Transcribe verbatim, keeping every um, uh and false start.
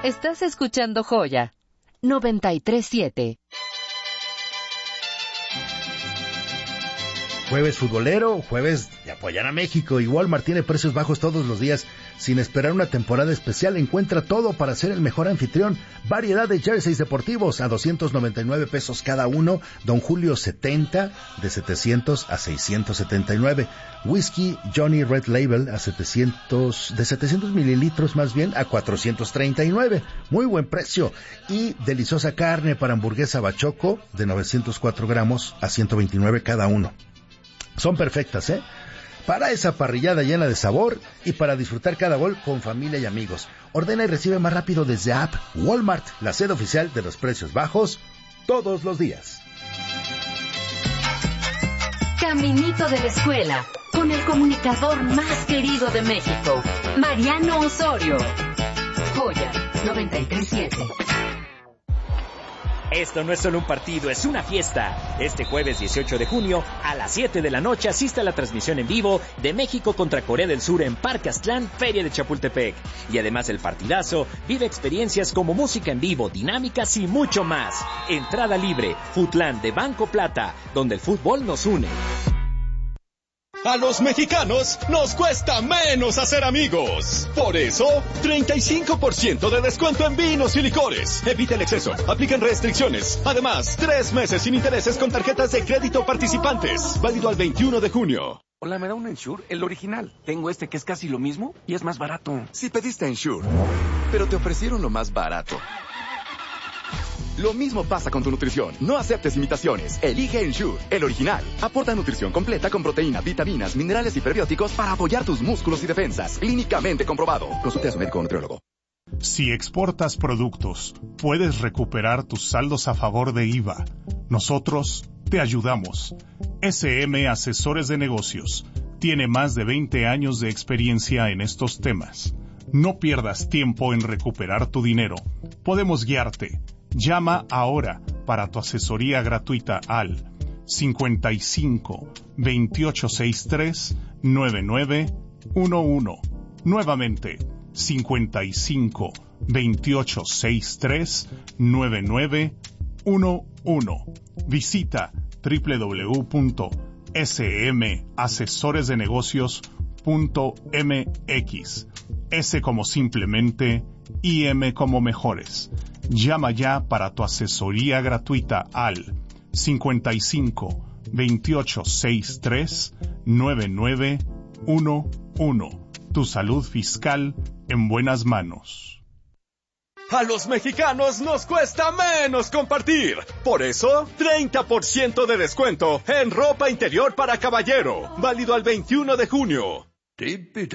Estás escuchando Joya noventa y tres siete. Jueves futbolero, jueves de apoyar a México. Y Walmart tiene precios bajos todos los días. Sin esperar una temporada especial, encuentra todo para ser el mejor anfitrión. Variedad de jerseys deportivos a doscientos noventa y nueve pesos cada uno. Don Julio setenta, de setecientos a seiscientos setenta y nueve. Whisky Johnny Red Label a setecientos, de setecientos mililitros más bien, a cuatrocientos treinta y nueve. Muy buen precio. Y deliciosa carne para hamburguesa bachoco de novecientos cuatro gramos a ciento veintinueve cada uno. Son perfectas, ¿eh? Para esa parrillada llena de sabor y para disfrutar cada gol con familia y amigos. Ordena y recibe más rápido desde App Walmart, la sede oficial de los precios bajos, todos los días. Caminito de la escuela, con el comunicador más querido de México, Mariano Osorio. Joya noventa y tres siete. Esto no es solo un partido, es una fiesta. Este jueves dieciocho de junio, a las siete de la noche, asiste a la transmisión en vivo de México contra Corea del Sur en Parque Aztlán, Feria de Chapultepec. Y además del partidazo, vive experiencias como música en vivo, dinámicas y mucho más. Entrada libre, Futland de Banco Plata, donde el fútbol nos une. A los mexicanos nos cuesta menos hacer amigos. Por eso, treinta y cinco por ciento de descuento en vinos y licores. Evita el exceso, apliquen restricciones. Además, tres meses sin intereses con tarjetas de crédito participantes. Válido al veintiuno de junio. Hola, ¿me da un Ensure? El original. Tengo este que es casi lo mismo y es más barato. Sí pediste Ensure, pero te ofrecieron lo más barato. Lo mismo pasa con tu nutrición. No aceptes imitaciones. Elige Ensure, el original. Aporta nutrición completa con proteína, vitaminas, minerales y prebióticos para apoyar tus músculos y defensas. Clínicamente comprobado. Consulte a su médico o nutriólogo. Si exportas productos, puedes recuperar tus saldos a favor de I V A. Nosotros te ayudamos. S M Asesores de Negocios. Tiene más de veinte años de experiencia en estos temas. No pierdas tiempo en recuperar tu dinero. Podemos guiarte. Llama ahora para tu asesoría gratuita al cincuenta y cinco, veintiocho sesenta y tres, noventa y nueve once. Nuevamente, cincuenta y cinco, veintiocho sesenta y tres, noventa y nueve once. Visita doble u doble u doble u punto s m asesores de negocios punto m x. S como simplemente y M como mejores. Llama ya para tu asesoría gratuita al cincuenta y cinco, veintiocho sesenta y tres, noventa y nueve once. Tu salud fiscal en buenas manos. A los mexicanos nos cuesta menos compartir. Por eso, treinta por ciento de descuento en ropa interior para caballero. Válido al veintiuno de junio. Keep it